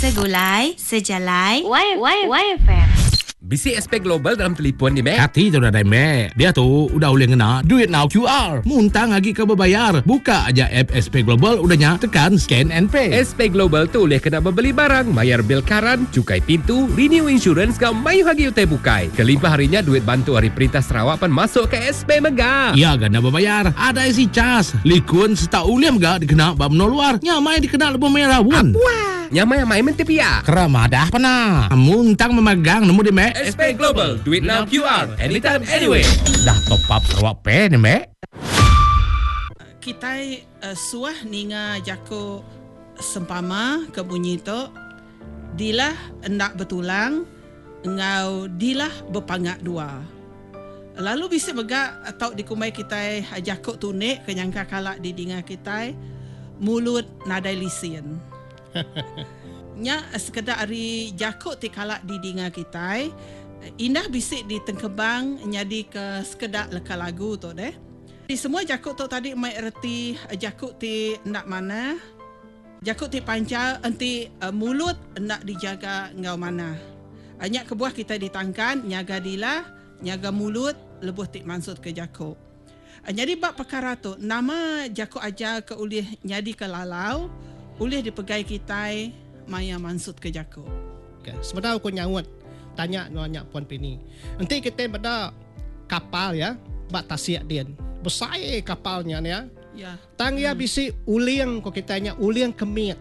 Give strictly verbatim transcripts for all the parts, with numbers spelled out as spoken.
Segulai, sejalai, Y, y, Y F M. Bisi S P Global dalam telefon ni, Mek. Hati tu dah, Mek. Dia tu udah boleh kena Duit Now Q R. Muntang lagi ke berbayar. Buka aja app S P Global, udahnya tekan Scan and Pay. S P Global tu boleh kena membeli barang, bayar bil karan, cukai pintu, renew insurance kau mayu hagi utai bukai. Kelimpah harinya duit bantu Hari Perintah Sarawak pan masuk ke S P Mega. Ya, gana berbayar. Ada isi cas. Likun seta uliam gak dikena bab no luar. Nyamai dikena lebih merah pun. Wah, nyamai yang main mentipia. Keramadah pernah. Muntang memegang nemu di Mek. S P Global, Duit Now Q R, anytime, anyway. Dah top up Sarawak Pay ni, Mek. Kita uh, suah ninga jako sempama ke bunyi tu dilah hendak bertulang ngau dilah berpangak dua. Lalu bisa begak atau dikumai kita jako tunik kenyangka kalak di dinga kita mulut nadai lisin. Nya sekedar hari jako ti kalak di dinga kita indah bisik di tengkebang nyadi ke sekedar leka lagu tu deh. Di semua jakut tu tadi mai erti jakut ti nak mana. Jakut ti panca enti uh, mulut nak dijaga ngau mana. Hanya kebuah kita ditangkan nyaga dilah, nyaga mulut lebuh ti mansut ke jakut. Uh, jadi bab perkara tu nama jakut aja ke ulih nyadi ke lalau, ulih dipegai kita maya mansut ke jakut. Okay. Sebenarnya aku nyawut tanya nanya Puan Pini. Nanti kita pada kapal ya, bak tasiak dia. Besar kapalnya ni ya. Ya. Tang ya hmm. bisi uliang ko kitanya uliang kemit.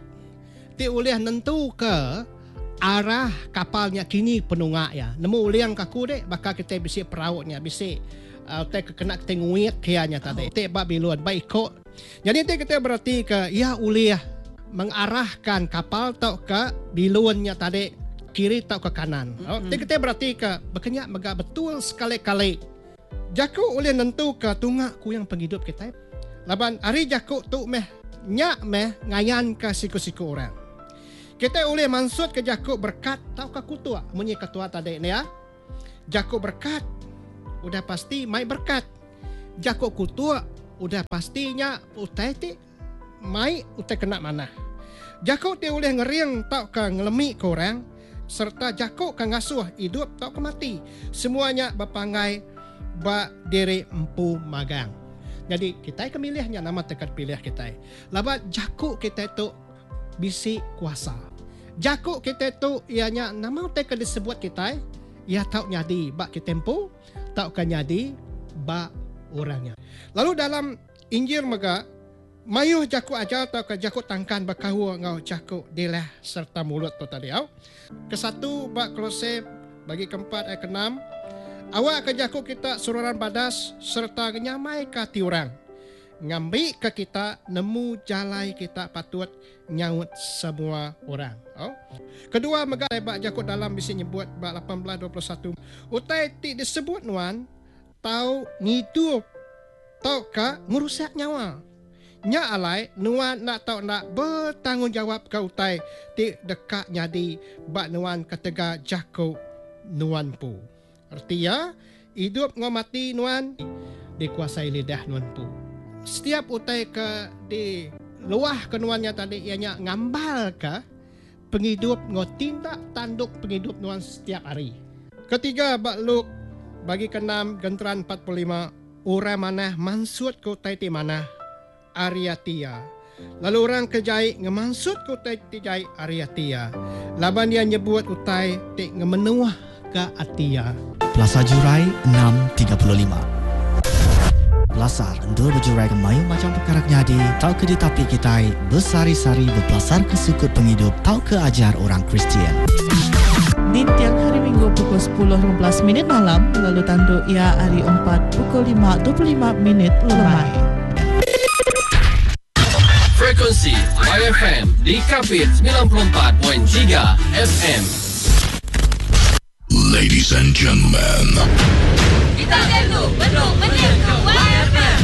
Ti uliang nentu ke arah kapalnya kini penungak ya. Nemu uliang kaku dek bakal kita bisi perautnya bisi uh, te kena tenguit kianya tadi. Oh. Te bak biluan baik ko. Jadi te kita berarti ke ya uliah mengarahkan kapal tau ke biluannya tadi kiri tau ke kanan. Oh, mm-hmm. Kita berarti ke berkenyak megak betul sekali-kali. Jakuk boleh nentu ke tungak ku yang penghidup kita. Laban hari jakuk tu meh nyak meh ngayan ke siku-siku orang. Kita boleh mansut ke jakuk berkat tau ke kutua. Munyi ketua tadi ni ya. Jakuk berkat udah pasti mai berkat. Jakuk kutua udah pastinya utai ti mai utai kena mana. Jakuk dia boleh ngeriang tau ke ngelemi ke orang. Serta jakuk ke ngasuh hidup tau ke mati. Semuanya berpangai ba diri empu magang. Jadi kita kemilihnya nama tekat pilih kita. Labat jakuk kita itu bisi kuasa. Jakuk kita itu ianya nama tekat disebut kita ia tau nyadi ba kita empu, tau kan nyadi ba orangnya. Lalu dalam Injil mega mayuh jakuk aja tau ke jakuk tangkan bakahu ngau jakuk dilah serta mulut tu tadi au. Kesatu bak Kolose bagi keempat ayat keenam. Awak ke jakuk kita sururan badas serta nyamai ke ti orang. Ngambil ke kita nemu jalai kita patut nyaut semua orang. Oh. Kedua megai bak jakuk dalam bisi nyebut bak lapan belas dua puluh satu. Utai ti disebut nuan tau ngidup tau ka ngurusak nyawa. Nya alai nuan nak tau nak bertanggungjawab ke utai ti dekat nyadi bak nuan ketega jakuk nuan pu. Artinya hidup ngau mati nuan dikuasai lidah nuan pu. Setiap utai ke di luah ke nuannya tadi ianya ngambal ke penghidup ngau tindak tanduk penghidup nuan setiap hari. Ketiga bak Luk bagi keenam genteran empat puluh lima orang mana mansut ke utai ti mana Ariatia. Lalu orang kejai ngemansut ke utai ti jai Ariatia. Laban dia nyebut utai ti ngemenuah ke Atia. Plaza Jurai enam tiga puluh lima. Belasar endur berjurai ke mayu macam perkara nyadi. Tau ke ditapi kita bersari-sari berpelasar ke sukut penghidup. Tau ke ajar orang Kristian. Di tiang hari Minggu pukul sepuluh lima belas minit malam. Lalu tanduk ia hari empat pukul lima dua puluh lima minit lemai. Frekuensi Y F M di Kapit sembilan puluh empat perpuluhan tiga F M. Ladies and gentlemen, Kita dulu, belum, menyentuh Y F M.